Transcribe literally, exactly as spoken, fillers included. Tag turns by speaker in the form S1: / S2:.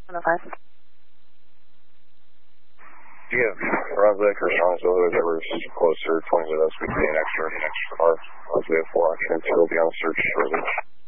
S1: one oh five.
S2: Yeah, Roswick or Strongsville, whoever's closer, twenty with us, we can pay an extra, an extra car. Once we have four occupants, we'll be on search shortly.